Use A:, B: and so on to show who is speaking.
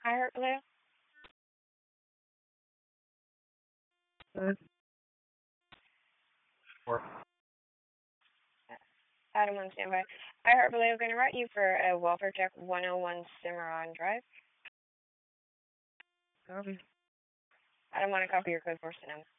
A: iHeart Blue. Adam on standby. iHeart Blue, going to route you for a Welfare Check 101 Cimarron Drive.
B: Copy.
A: I don't want to copy your code for Sonoma.